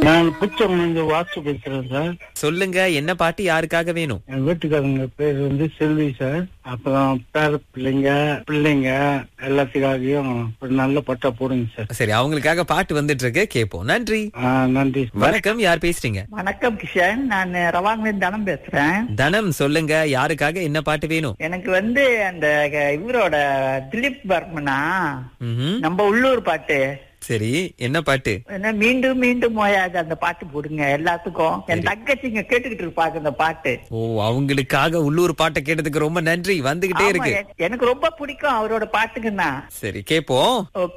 நான் புச்சம் வாட்சு பேசுறேன் சார். சொல்லுங்க, என்ன பாட்டு யாருக்காக வேணும்? என் வீட்டுக்காரங்க பேர் செல்வி சார். அப்புறம் பேர பிள்ளைங்க எல்லாத்துக்காகவும் ஒரு நல்ல பட்டா போடுங்க சார். சரி, அவங்களுக்காக பாட்டு வந்துட்டு இருக்கு, கேப்போம். நன்றி. நன்றி. வணக்கம், யார் பேசுறீங்க? வணக்கம் கிஷன், நான் ரவாங்கிலிருந்து தனம் பேசுறேன். தனம், சொல்லுங்க, யாருக்காக என்ன பாட்டு வேணும்? எனக்கு அந்த இவரோட திலீப் வர்மனா ம்ஹும். நம்ம உள்ளூர் பாட்டு. சரி, என்ன பாட்டு? என்ன மீண்டும் மீண்டும் ஓயாது அந்த பாட்டு போடுங்க எல்லாத்துக்கும். என் தங்கச்சிங்க கேட்டுக்கிட்டு இருப்பாங்க அந்த பாட்டு. ஓ, அவங்களுக்காக உள்ளூர் பாட்டை கேட்டதுக்கு ரொம்ப நன்றி. வந்துகிட்டே ஆமா, இருக்கு. எனக்கு ரொம்ப பிடிக்கும் அவரோட பாட்டுக்குன்னா. சரி, கேப்போம்.